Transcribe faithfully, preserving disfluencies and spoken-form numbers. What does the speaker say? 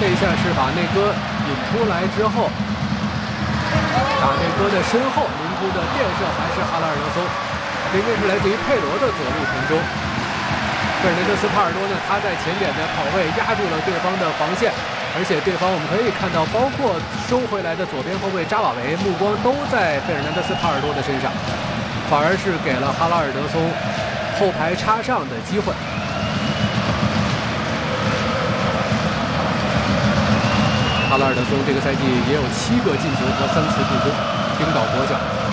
这一下是把内戈引出来之后，打内戈的身后，凌空的垫射还是哈拉尔德松，这应该是来自于佩罗的左路传中。费尔南德斯帕尔多呢，他在前点的跑位压住了对方的防线，而且对方我们可以看到，包括收回来的左边后卫扎瓦维，目光都在费尔南德斯帕尔多的身上，反而是给了哈拉尔德松后排插上的机会。哈拉尔德松这个赛季也有七个进球和三次助攻，冰岛国脚。